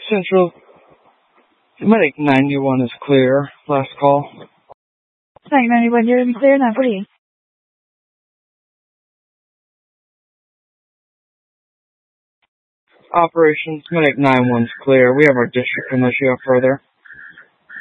Central Medic 91 is clear. Last call. Medic 91, you're clear now, please. Operations Medic 91's clear. We have our district unless you have further.